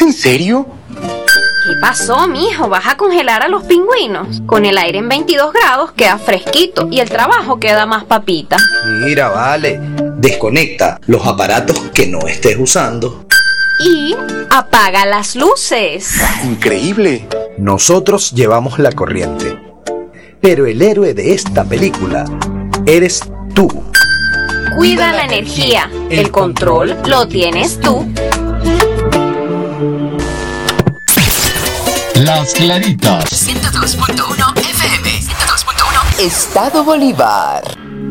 en serio? ¿Qué pasó, mijo? ¿Vas a congelar a los pingüinos? Con el aire en 22 grados queda fresquito y el trabajo queda más papita. Mira, vale, desconecta los aparatos que no estés usando. Y apaga las luces. Increíble. Nosotros llevamos la corriente, pero el héroe de esta película eres tú. Cuida la energía. El control lo tienes tú. Las Claritas. 102.1 FM. 102.1 Estado Bolívar.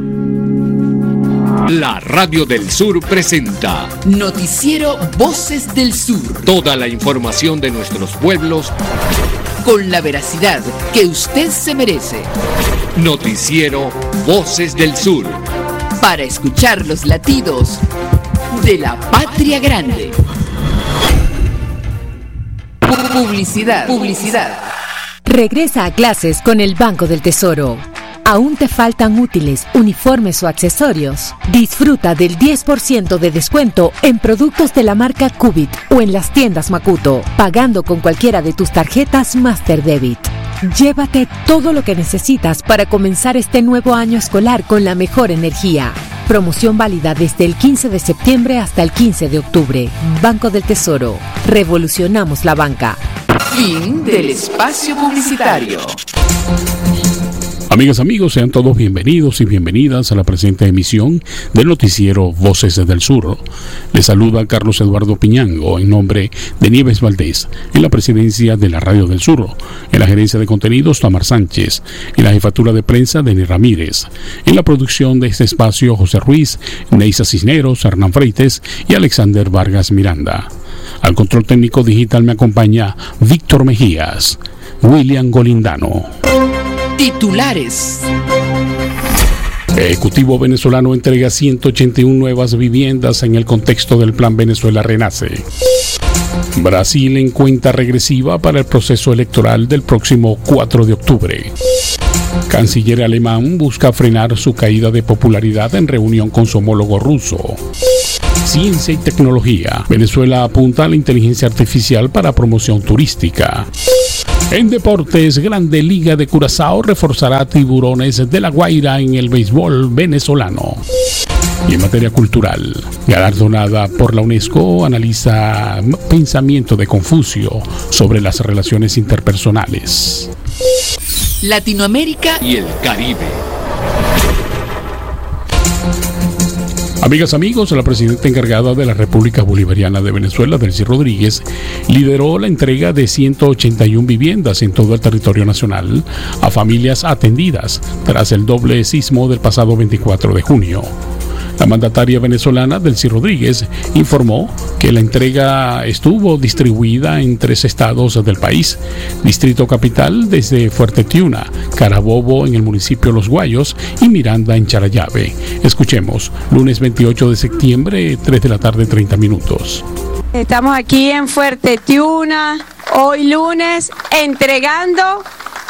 La Radio del Sur presenta Noticiero Voces del Sur. toda la información de nuestros pueblos. Con la veracidad que usted se merece. Noticiero Voces del Sur. Para escuchar los latidos de la patria grande. Publicidad. Regresa a clases con el Banco del Tesoro. ¿Aún te faltan útiles, uniformes o accesorios? Disfruta del 10% de descuento en productos de la marca Cubit o en las tiendas Makuto, pagando con cualquiera de tus tarjetas Master Debit. Llévate todo lo que necesitas para comenzar este nuevo año escolar con la mejor energía. Promoción válida desde el 15 de septiembre hasta el 15 de octubre. Banco del Tesoro. Revolucionamos la banca. Fin del espacio publicitario. Amigas, amigos, sean todos bienvenidos y bienvenidas a la presente emisión del noticiero Voces del Sur. Les saluda Carlos Eduardo Piñango en nombre de Nieves Valdés, en la presidencia de la Radio del Sur, en la gerencia de contenidos Tamar Sánchez, en la jefatura de prensa Denis Ramírez, en la producción de este espacio José Ruiz, Neisa Cisneros, Hernán Freites y Alexander Vargas Miranda. Al control técnico digital me acompaña Víctor Mejías, William Golindano. Titulares. Ejecutivo venezolano entrega 181 nuevas viviendas en el contexto del Plan Venezuela Renace. Brasil en cuenta regresiva para el proceso electoral del próximo 4 de octubre. Canciller alemán busca frenar su caída de popularidad en reunión con su homólogo ruso. Ciencia y tecnología. Venezuela apunta a la inteligencia artificial para promoción turística. En deportes, Grande Liga de Curazao reforzará a Tiburones de La Guaira en el béisbol venezolano. Y en materia cultural, galardonada por la UNESCO, analiza pensamiento de Confucio sobre las relaciones interpersonales. Latinoamérica Y el Caribe. Amigas, amigos, la presidenta encargada de la República Bolivariana de Venezuela, Delcy Rodríguez, lideró la entrega de 181 viviendas en todo el territorio nacional a familias atendidas tras el doble sismo del pasado 24 de junio. La mandataria venezolana, Delcy Rodríguez, informó que la entrega estuvo distribuida en 3 estados del país: Distrito Capital desde Fuerte Tiuna, Carabobo en el municipio Los Guayos y Miranda en Charallave. Escuchemos, lunes 28 de septiembre, 3 de la tarde, 30 minutos. Estamos aquí en Fuerte Tiuna, hoy lunes, entregando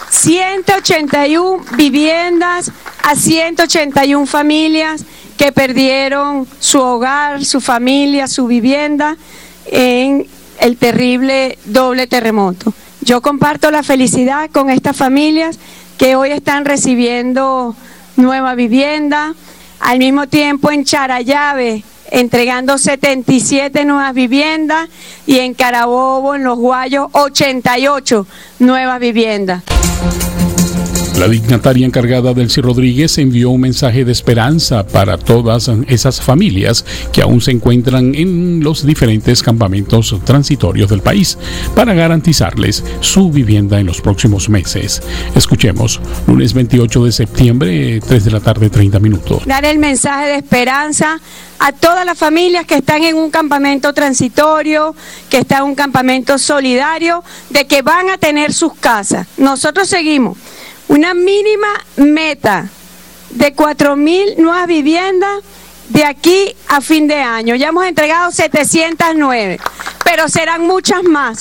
181 viviendas a 181 familias que perdieron su hogar, su familia, su vivienda en el terrible doble terremoto. Yo comparto la felicidad con estas familias que hoy están recibiendo nueva vivienda, al mismo tiempo en Charallave entregando 77 nuevas viviendas y en Carabobo, en Los Guayos, 88 nuevas viviendas. La dignataria encargada, Delcy Rodríguez, envió un mensaje de esperanza para todas esas familias que aún se encuentran en los diferentes campamentos transitorios del país para garantizarles su vivienda en los próximos meses. Escuchemos, lunes 28 de septiembre, 3 de la tarde, 30 minutos. Dar el mensaje de esperanza a todas las familias que están en un campamento transitorio, que están en un campamento solidario, de que van a tener sus casas. Nosotros seguimos una mínima meta de 4.000 nuevas viviendas de aquí a fin de año. Ya hemos entregado 709, pero serán muchas más,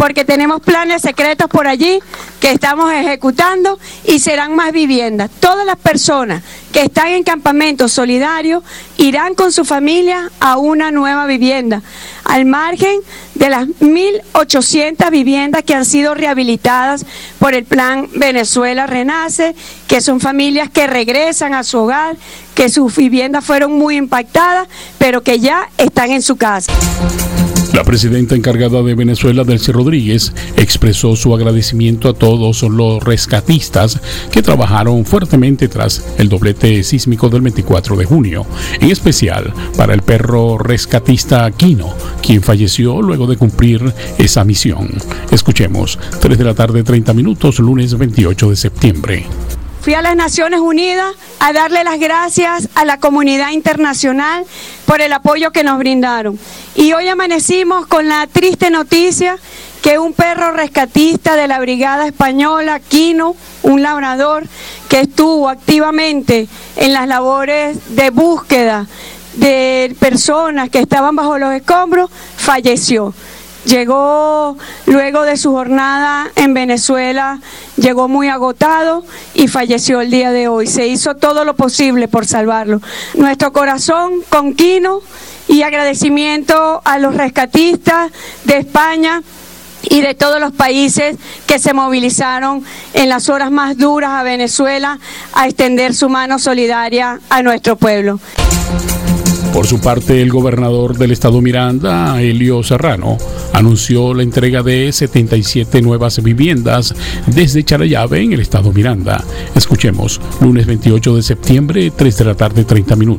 porque tenemos planes secretos por allí que estamos ejecutando y serán más viviendas. Todas las personas que están en campamentos solidarios irán con su familia a una nueva vivienda, al margen de las 1.800 viviendas que han sido rehabilitadas por el Plan Venezuela Renace, que son familias que regresan a su hogar, que sus viviendas fueron muy impactadas, pero que ya están en su casa. La presidenta encargada de Venezuela, Delcy Rodríguez, expresó su agradecimiento a todos los rescatistas que trabajaron fuertemente tras el doblete sísmico del 24 de junio, en especial para el perro rescatista Quino, quien falleció luego de cumplir esa misión. Escuchemos, 3:30 p.m, lunes 28 de septiembre. Fui a las Naciones Unidas a darle las gracias a la comunidad internacional por el apoyo que nos brindaron. Y hoy amanecimos con la triste noticia que un perro rescatista de la Brigada Española, Quino, un labrador que estuvo activamente en las labores de búsqueda de personas que estaban bajo los escombros, falleció. Llegó luego de su jornada en Venezuela, llegó muy agotado y falleció el día de hoy. Se hizo todo lo posible por salvarlo. Nuestro corazón con Quino y agradecimiento a los rescatistas de España y de todos los países que se movilizaron en las horas más duras a Venezuela a extender su mano solidaria a nuestro pueblo. Por su parte, el gobernador del estado Miranda, Elio Serrano, anunció la entrega de 77 nuevas viviendas desde Charallave en el estado Miranda. Escuchemos, lunes 28 de septiembre, 3:30 p.m.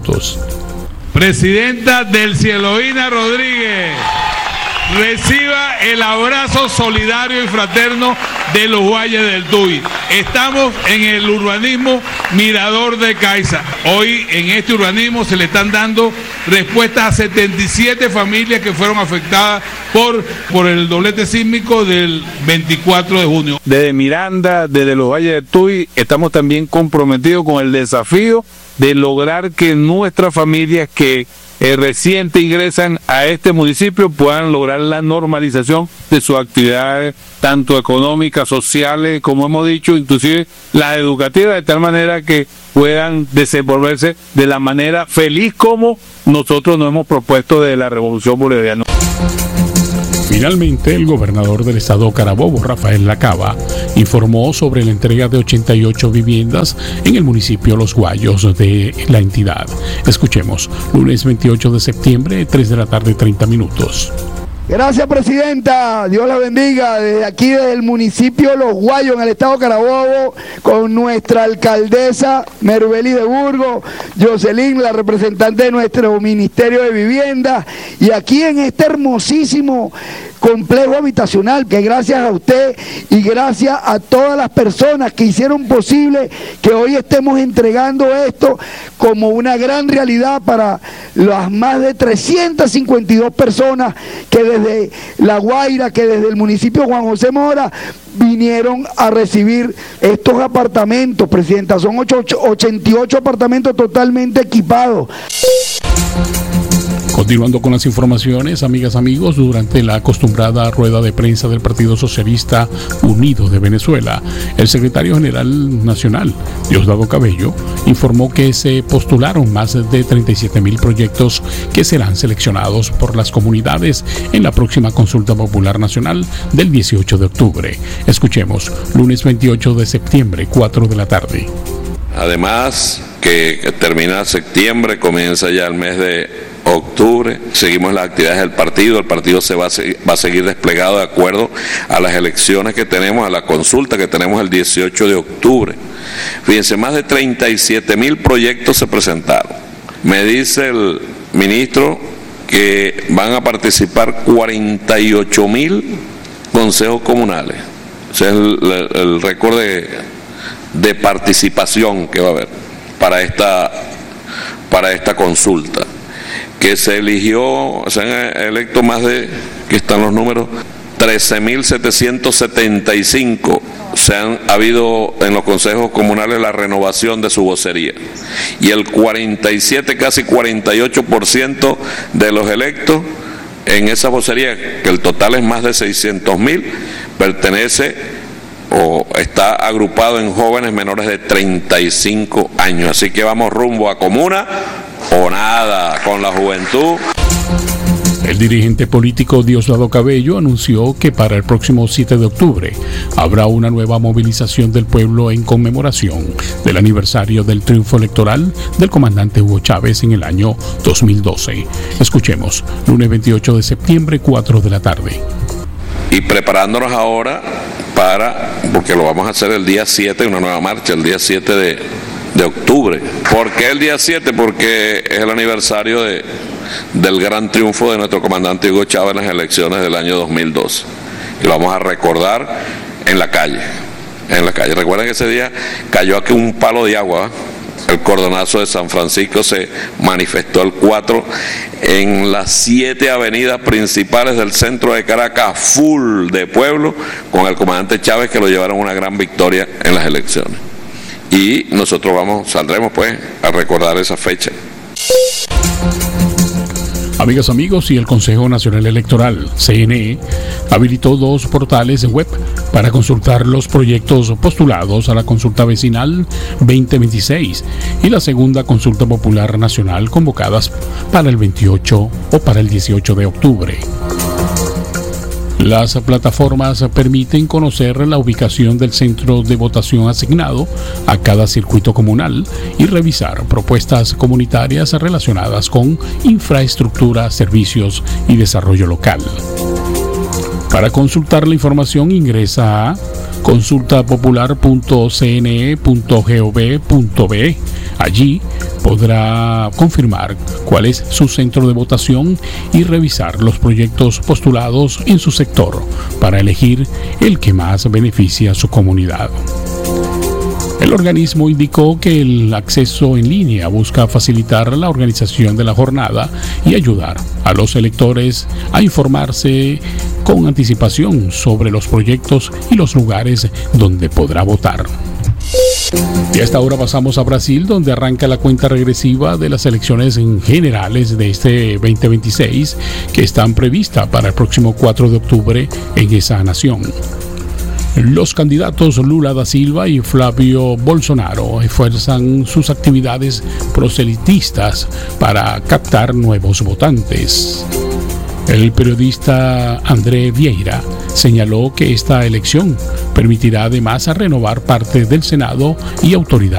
Presidenta Delcy Eloína Rodríguez, reciba el abrazo solidario y fraterno de los Guayes del Tuy. Estamos en el urbanismo Mirador de Caiza. Hoy en este urbanismo se le están dando respuestas a 77 familias que fueron afectadas por el doblete sísmico del 24 de junio. Desde Miranda, desde los Valles del Tuy, estamos también comprometidos con el desafío de lograr que nuestras familias que reciente ingresan a este municipio puedan lograr la normalización de sus actividades, tanto económicas, sociales, como hemos dicho, inclusive las educativas, de tal manera que puedan desenvolverse de la manera feliz como nosotros nos hemos propuesto de la Revolución Bolivariana. Finalmente, el gobernador del estado Carabobo, Rafael Lacaba, informó sobre la entrega de 88 viviendas en el municipio Los Guayos de la entidad. Escuchemos, lunes 28 de septiembre, 3:30 p.m. Gracias, presidenta. Dios la bendiga. Desde aquí, desde el municipio Los Guayos, en el estado Carabobo, con nuestra alcaldesa Merubeli de Burgos, Jocelyn, la representante de nuestro Ministerio de Vivienda, y aquí en este hermosísimo complejo habitacional, que gracias a usted y gracias a todas las personas que hicieron posible que hoy estemos entregando esto como una gran realidad para las más de 352 personas que desde La Guaira, que desde el municipio Juan José Mora vinieron a recibir estos apartamentos, presidenta. Son 88 apartamentos totalmente equipados. Continuando con las informaciones, amigas, amigos, durante la acostumbrada rueda de prensa del Partido Socialista Unido de Venezuela, el secretario general nacional, Diosdado Cabello, informó que se postularon más de 37.000 proyectos que serán seleccionados por las comunidades en la próxima consulta popular nacional del 18 de octubre. Escuchemos, lunes 28 de septiembre, 4 de la tarde. Además, que termina septiembre, comienza ya el mes de octubre, seguimos las actividades del partido. El partido se va a seguir desplegado de acuerdo a las elecciones que tenemos, a la consulta que tenemos el 18 de octubre. Fíjense, más de 37.000 proyectos se presentaron. Me dice el ministro que van a participar 48.000 consejos comunales. Ese es el récord de participación que va a haber para esta consulta, que se eligió, se han electo más de, que están los números, 13.775. Ha habido en los consejos comunales la renovación de su vocería, y el 47, casi 48% de los electos en esa vocería, que el total es más de 600.000, pertenece o está agrupado en jóvenes menores de 35 años. Así que vamos rumbo a comuna o nada con la juventud. El dirigente político Diosdado Cabello anunció que para el próximo 7 de octubre habrá una nueva movilización del pueblo en conmemoración del aniversario del triunfo electoral del comandante Hugo Chávez en el año 2012. Escuchemos, lunes 28 de septiembre, 4 de la tarde. Y preparándonos ahora porque lo vamos a hacer el día 7, una nueva marcha, el día 7 de octubre. ¿Por qué el día 7? Porque es el aniversario del gran triunfo de nuestro comandante Hugo Chávez en las elecciones del año 2012. Y lo vamos a recordar en la calle. Recuerden que ese día cayó aquí un palo de agua, el cordonazo de San Francisco se manifestó el 4 en las 7 avenidas principales del centro de Caracas, full de pueblo, con el comandante Chávez, que lo llevaron a una gran victoria en las elecciones. Y nosotros saldremos pues a recordar esa fecha. Amigas, amigos, y el Consejo Nacional Electoral, CNE, habilitó 2 portales web para consultar los proyectos postulados a la consulta vecinal 2026 y la segunda consulta popular nacional convocadas para el 28 o para el 18 de octubre. Las plataformas permiten conocer la ubicación del centro de votación asignado a cada circuito comunal y revisar propuestas comunitarias relacionadas con infraestructura, servicios y desarrollo local. Para consultar la información ingresa a consultapopular.cne.gov.be. Allí podrá confirmar cuál es su centro de votación y revisar los proyectos postulados en su sector para elegir el que más beneficia a su comunidad. El organismo indicó que el acceso en línea busca facilitar la organización de la jornada y ayudar a los electores a informarse con anticipación sobre los proyectos y los lugares donde podrá votar. Y a esta hora pasamos a Brasil, donde arranca la cuenta regresiva de las elecciones generales de este 2026, que están previstas para el próximo 4 de octubre en esa nación. Los candidatos Lula da Silva y Flavio Bolsonaro esfuerzan sus actividades proselitistas para captar nuevos votantes. El periodista André Vieira señaló que esta elección permitirá además renovar parte del Senado y autoridades